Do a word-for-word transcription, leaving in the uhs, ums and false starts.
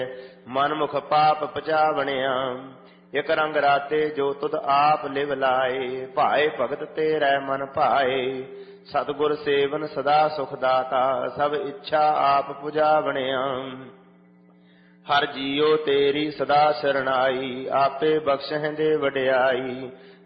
ਮਨ ਮੁਖ ਪਾਪ ਪਚਾਵਣਿਆ। ਇਕ ਰੰਗ ਰਾਤੇ ਜੋ ਤੁਧ ਆਪ ਲਿਵ ਲਾਏ, ਭਾਏ ਭਗਤ ਤੇਰੇ ਮਨ ਭਾਏ। ਸਤਿਗੁਰ ਸੇਵਨ ਸਦਾ ਸੁਖ ਦਾਤਾ, ਸਭ ਇੱਛਾ ਆਪ ਪੁਜਾਵਣਿਆ। ਹਰ ਜੀਉ ਤੇਰੀ ਸਦਾ ਸਰਣਾਈ, ਆਪੇ ਬਖਸ਼ਹਿ ਦੇ ਵਡਿਆਈ।